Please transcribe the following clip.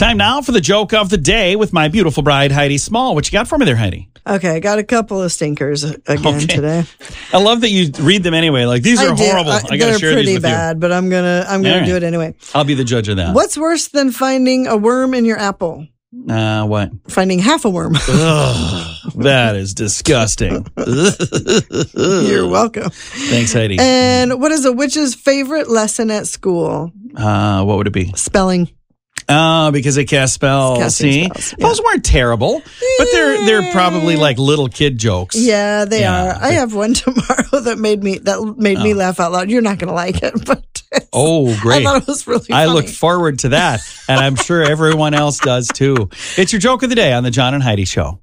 Time now for the joke of the day with my beautiful bride, Heidi Small. What you got for me there, Heidi? Okay, I got a couple of stinkers again today. I love that you read them anyway. Like, these are horrible. I got to share these with bad, but I'm gonna do it anyway. I'll be the judge of that. What's worse than finding a worm in your apple? What? Finding half a worm. Ugh, that is disgusting. You're welcome. Thanks, Heidi. And what is a witch's favorite lesson at school? What would it be? Spelling. Because they cast spells. Casting See, spells, yeah. Those weren't terrible, but they're probably like little kid jokes. Yeah, they are. I have one tomorrow that made me laugh out loud. You're not going to like it, but oh, great! I thought it was really funny. I look forward to that, and I'm sure everyone else does too. It's your joke of the day on the John and Heidi Show.